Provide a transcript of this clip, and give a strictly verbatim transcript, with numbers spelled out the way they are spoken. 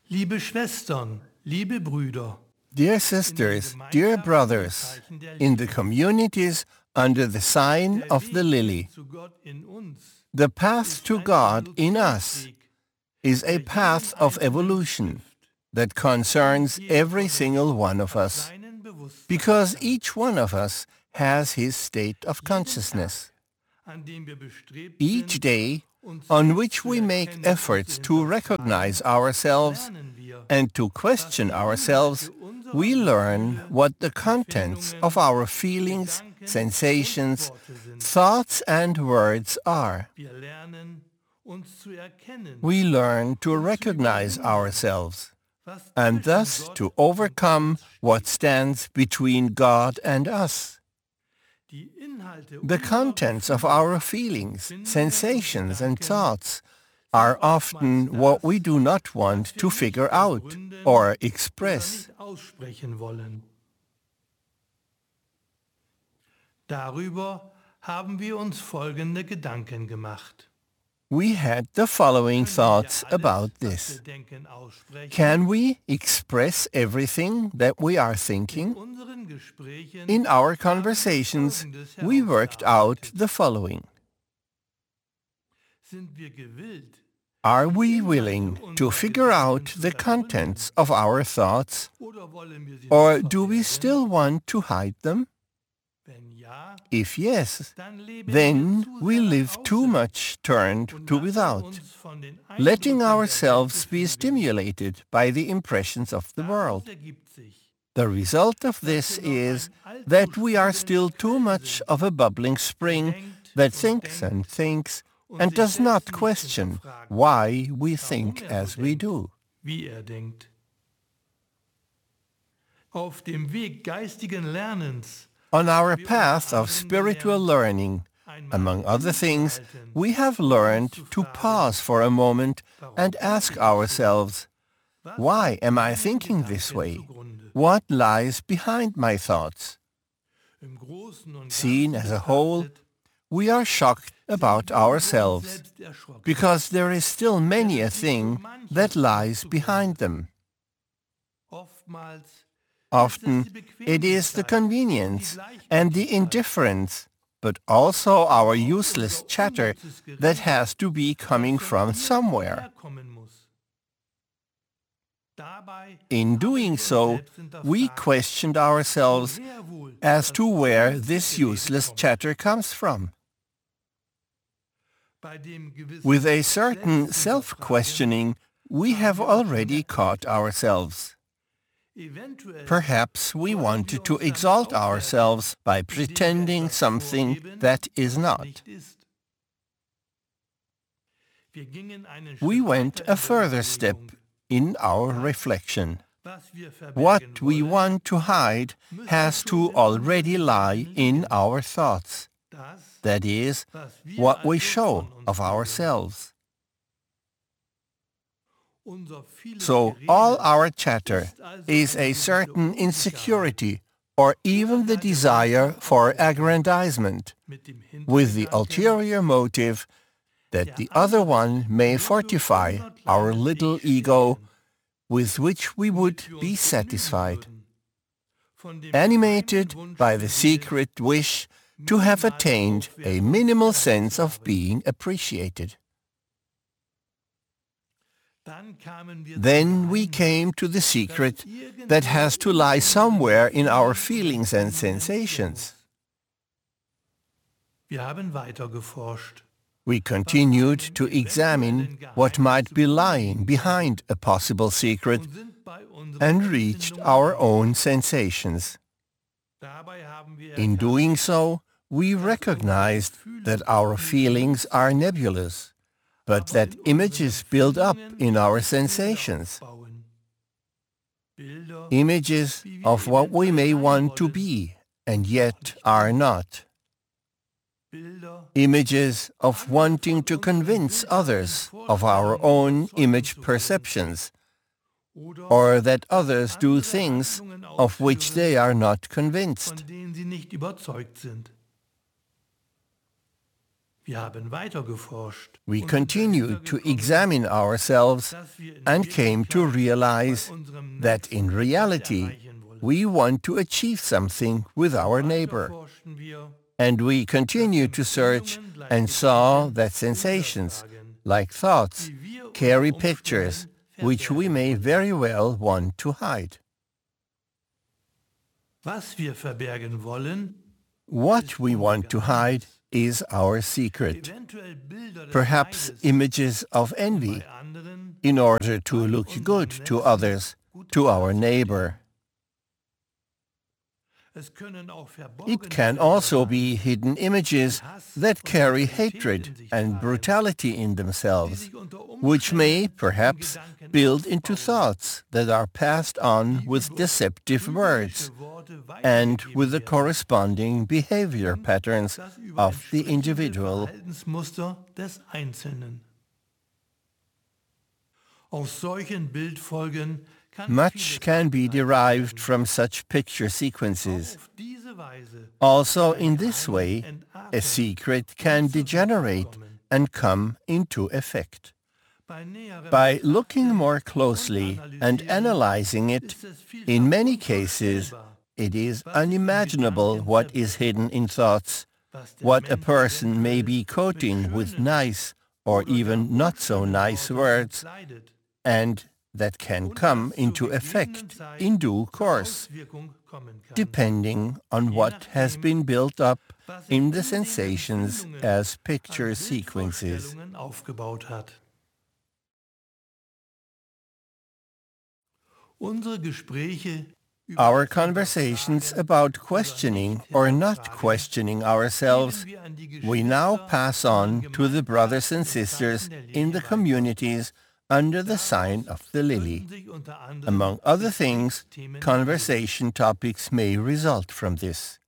Liebe Schwestern, liebe Brüder, Dear sisters, dear brothers, in the communities under the sign of the lily, zu Gott in uns the path to God in us is a path of evolution that concerns every single one of us, seinen Bewusstsein, because each one of us has his state of consciousness. an dem wir bestrebt Each sind, day uns on selbst which zu we make erkennen, efforts uns to hinterfragen, recognize ourselves lernen wir, and to question ourselves, we learn what the contents of our feelings, sensations, thoughts and words are. wir lernen, uns zu erkennen, We learn to recognize ourselves was and zwischen thus Gott to und overcome uns what steht. stands between God and us. Die Inhalte The unserer contents of Gefühle, our feelings, sensations and thoughts are often what we do not want to figure out or express. nicht aussprechen wollen. Darüber haben wir uns folgende Gedanken gemacht. We had the following thoughts about Was this. wir denken, aussprechen. Can we express everything that we are thinking? Unseren Gesprächen In our haben wir conversations, Folgendes we worked out the following. Sind wir gewillt, Are we willing to figure out the contents of our thoughts, oder wollen wir sie or noch do we verbergen? still want to hide them? Wenn ja, If yes, dann leben then wir zu we sehr live too außen much turned und to lassen without, uns von den letting Eindrücken der ourselves Welt be befühlen. stimulated by the impressions of the Daraus world. ergibt sich, The result of this is that we are still too much of a bubbling spring that thinks and thinks and does not question why we think as we do. wie er denkt. Auf dem Weg geistigen Lernens On our path of spiritual learning, among other things, we have learned to pause for a moment and ask ourselves, why am I thinking this way? What lies behind my thoughts? im Großen und Seen Ganzen as a whole, betrachtet, we are shocked about ourselves selbst erschrocken. because there is still many a thing that lies behind them. Oftmals Often it is the convenience and the indifference, but also our useless chatter that has to be coming from somewhere. herkommen muss. Dabei In doing so, we questioned ourselves sehr wohl as to where this useless chatter comes from. bei dem gewissen With a certain self-questioning, we have already caught ourselves. eventuell Perhaps we wanted to exalt ourselves by pretending something that is not. nicht ist. Wir gingen einen We Schritt went weiter a in der further step Überlegung. in our reflection. Was wir verbergen What we wollen, want to hide has to already lie in our thoughts. das, That is, was wir what we also show von uns of geben. ourselves. Unser vieles So Gerede all our chatter ist also is eine a gewisse certain Unsicherheit insecurity or even the desire for aggrandizement, mit dem with the Hintergedanken, ulterior motive that the other one may fortify our little ego with which we would be satisfied, von dem animated geheimen Wunsch by the zu secret wish to have attained a minimal sense of being appreciated. Dann kamen wir zum Then we Geheimnis, came to the secret irgendwo that has to lie in somewhere unseren in our Gefühlen feelings and und Empfindungen sensations. Wir haben weiter geforscht. We continued to examine what might be lying behind a possible secret Und sind bei unseren and reached Empfindungen our own sensations. Dabei haben wir In erkannt, doing so, we recognized that our feelings are nebulous, but that images build up in our sensations, aufbauen. Bilder, images of what we may want to be and yet are not, Bilder, images of wanting to convince others of our own image perceptions, oder or that others do things of which they are not convinced. von denen sie nicht überzeugt sind. Wir haben weiter geforscht. We continued to examine ourselves and came to realize that in reality we want to achieve something with our neighbor. And we continued to search and saw that sensations, like thoughts, carry pictures which we may very well want to hide. Was wir verbergen wollen, What we want to hide is our secret. Perhaps images of envy, in order to look good to others, to our neighbor. It can also be hidden images that carry hatred and brutality in themselves, which may, perhaps, build into thoughts that are passed on with deceptive words and with the corresponding behavior patterns of the individual. Much can be derived from such picture sequences. Also, in this way, a secret can degenerate and come into effect. By looking more closely and analyzing it, in many cases, it is unimaginable what is hidden in thoughts, what a person may be quoting with nice or even not so nice words, and that can come into effect in due course, depending on what has been built up in the sensations as picture sequences. Our conversations about questioning or not questioning ourselves, we now pass on to the brothers and sisters in the communities under the sign of the lily. Among other things, conversation topics may result from this.